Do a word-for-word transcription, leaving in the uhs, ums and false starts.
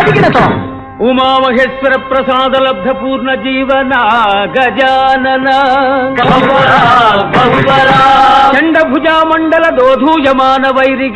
ఉమామహేశ్వర ప్రసాద లబ్ధ పూర్ణ జీవన గజానన చండభుజా మండల దోధూయమాన వైరి